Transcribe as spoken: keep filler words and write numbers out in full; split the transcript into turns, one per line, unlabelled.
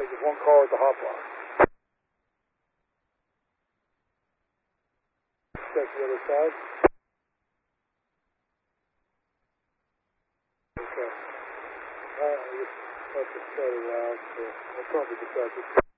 There's one car at the hot box. Check the other side. Okay. Uh, I just have to shut it out, so I'll probably decide to